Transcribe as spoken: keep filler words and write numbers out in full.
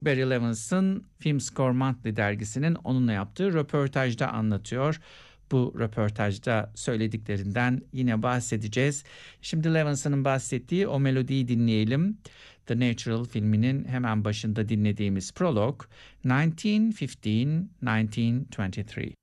Barry Levinson, Film Score Monthly dergisinin onunla yaptığı röportajda anlatıyor. Bu röportajda söylediklerinden yine bahsedeceğiz. Şimdi Levinson'ın bahsettiği o melodiyi dinleyelim. The Natural filminin hemen başında dinlediğimiz prolog, nineteen fifteen nineteen twenty-three.